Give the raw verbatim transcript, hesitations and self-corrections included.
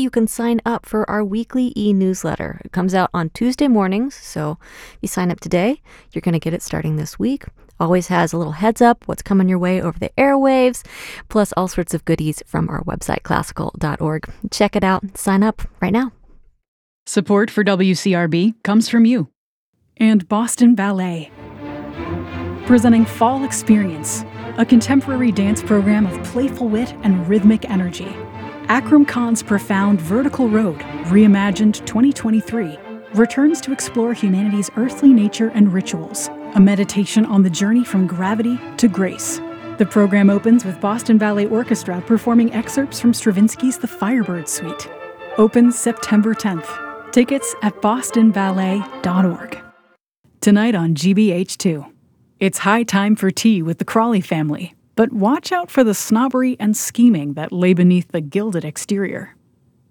you can sign up for our weekly e-newsletter. It comes out on Tuesday mornings, so if you sign up today, you're going to get it starting this week. Always has a little heads up what's coming your way over the airwaves, plus all sorts of goodies from our website, classical dot org. Check it out. Sign up right now. Support for W C R B comes from you and Boston Ballet, presenting Fall Experience, a contemporary dance program of playful wit and rhythmic energy. Akram Khan's profound Vertical Road, reimagined twenty twenty-three, returns to explore humanity's earthly nature and rituals, a meditation on the journey from gravity to grace. The program opens with Boston Ballet Orchestra performing excerpts from Stravinsky's The Firebird Suite. Opens September tenth. Tickets at boston ballet dot org. Tonight on G B H two. It's high time for tea with the Crawley family, but watch out for the snobbery and scheming that lay beneath the gilded exterior.